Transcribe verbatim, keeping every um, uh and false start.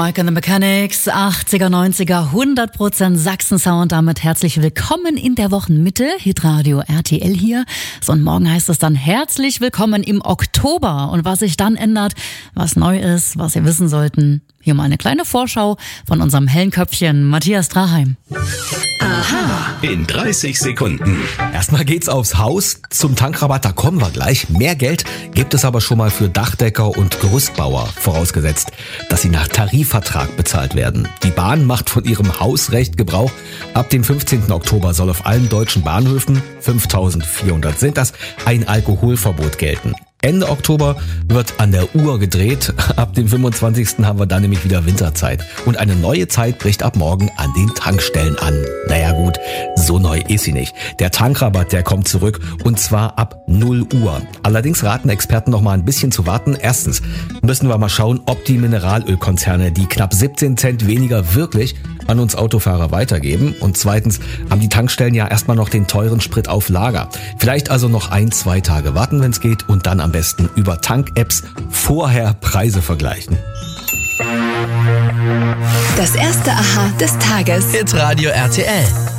Mike and the Mechanics, achtziger, neunziger, hundert Prozent Sachsen-Sound. Damit herzlich willkommen in der Wochenmitte. Hitradio R T L hier. So, und morgen heißt es dann herzlich willkommen im Oktober. Und was sich dann ändert, was neu ist, was ihr wissen sollten. Hier mal eine kleine Vorschau von unserem hellen Köpfchen Matthias Draheim. Aha. In dreißig Sekunden. Erstmal geht's aufs Haus. Zum Tankrabatt, da kommen wir gleich. Mehr Geld gibt es aber schon mal für Dachdecker und Gerüstbauer, vorausgesetzt, dass sie nach Tarifvertrag bezahlt werden. Die Bahn macht von ihrem Hausrecht Gebrauch. Ab dem fünfzehnten Oktober soll auf allen deutschen Bahnhöfen, fünftausendvierhundert sind das, ein Alkoholverbot gelten. Ende Oktober wird an der Uhr gedreht. Ab dem fünfundzwanzigsten haben wir dann nämlich wieder Winterzeit. Und eine neue Zeit bricht ab morgen an den Tankstellen an. Naja gut, so neu ist sie nicht. Der Tankrabatt, der kommt zurück und zwar ab null Uhr. Allerdings raten Experten noch mal ein bisschen zu warten. Erstens müssen wir mal schauen, ob die Mineralölkonzerne die knapp siebzehn Cent weniger wirklich an uns Autofahrer weitergeben. Und zweitens haben die Tankstellen ja erstmal noch den teuren Sprit auf Lager. Vielleicht also noch ein, zwei Tage warten, wenn es geht, und dann am besten über Tank-Apps vorher Preise vergleichen. Das erste Aha des Tages. Hitradio R T L.